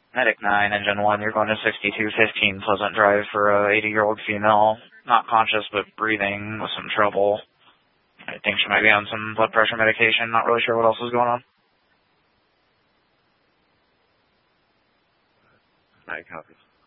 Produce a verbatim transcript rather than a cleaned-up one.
Medic nine, Engine one, you're going to sixty-two fifteen Pleasant Drive for a eighty-year-old female, not conscious but breathing with some trouble. I think she might be on some blood pressure medication, not really sure what else is going on. Alright, copy.